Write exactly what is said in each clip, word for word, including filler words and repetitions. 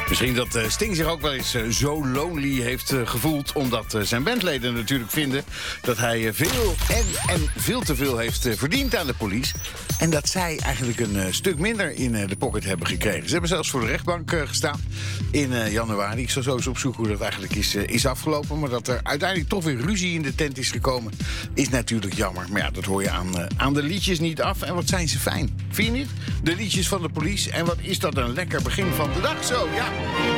Misschien dat uh, Sting zich ook wel eens uh, zo lonely heeft uh, gevoeld... omdat uh, zijn bandleden natuurlijk vinden dat hij uh, veel en, en veel te veel heeft uh, verdiend aan de police. En dat zij eigenlijk een uh, stuk minder in uh, de pocket hebben gekregen. Ze hebben zelfs voor de rechtbank uh, gestaan in uh, januari. Ik zal zo eens opzoeken hoe dat eigenlijk is, uh, is afgelopen. Maar dat er uiteindelijk toch weer ruzie in de tent is gekomen, is natuurlijk jammer. Maar ja, dat hoor je aan, uh, aan de liedjes niet af. En wat zijn ze fijn. Vind je niet? De liedjes van de police. En wat is dat een lekker begin van de dag zo, ja.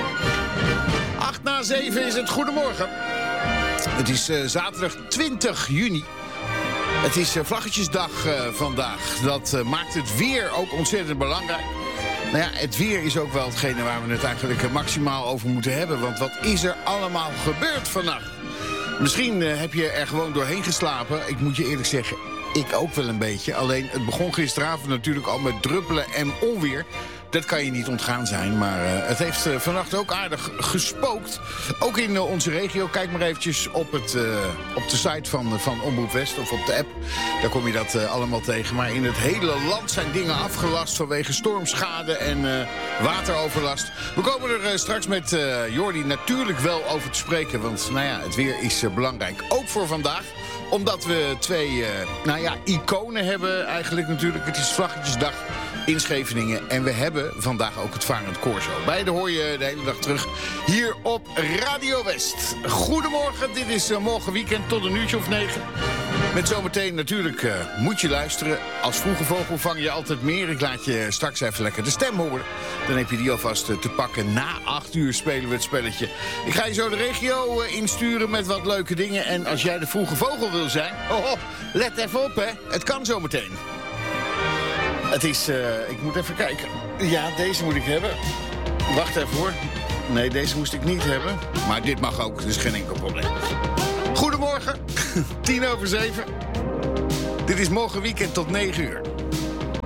Acht na zeven is het. Goedemorgen. Het is uh, zaterdag twintig juni. Het is uh, Vlaggetjesdag uh, vandaag. Dat uh, maakt het weer ook ontzettend belangrijk. Nou ja, het weer is ook wel hetgene waar we het eigenlijk uh, maximaal over moeten hebben. Want wat is er allemaal gebeurd vannacht? Misschien uh, heb je er gewoon doorheen geslapen. Ik moet je eerlijk zeggen, ik ook wel een beetje. Alleen het begon gisteravond natuurlijk al met druppelen en onweer. Dat kan je niet ontgaan zijn, maar uh, het heeft uh, vannacht ook aardig gespookt. Ook in uh, onze regio. Kijk maar eventjes op, het, uh, op de site van, van Omroep West of op de app. Daar kom je dat uh, allemaal tegen. Maar in het hele land zijn dingen afgelast vanwege stormschade en uh, wateroverlast. We komen er uh, straks met uh, Jordi natuurlijk wel over te spreken. Want nou ja, het weer is uh, belangrijk. Ook voor vandaag. Omdat we twee uh, nou ja, iconen hebben eigenlijk natuurlijk. Het is Vlaggetjesdag in Scheveningen. En we hebben vandaag ook het Varend Corso. Beide hoor je de hele dag terug hier op Radio West. Goedemorgen, dit is uh, morgen weekend tot een uurtje of negen. Met zometeen natuurlijk uh, moet je luisteren. Als vroege vogel vang je altijd meer. Ik laat je straks even lekker de stem horen. Dan heb je die alvast uh, te pakken. Na acht uur spelen we het spelletje. Ik ga je zo de regio uh, insturen met wat leuke dingen. En als jij de vroege vogel wil zijn... Oh, oh, let even op, hè. Het kan zometeen. Het is... Uh, ik moet even kijken. Ja, deze moet ik hebben. Wacht even hoor. Nee, deze moest ik niet hebben. Maar dit mag ook, dus geen enkel probleem. Goedemorgen. Tien over zeven. Dit is morgen weekend tot negen uur.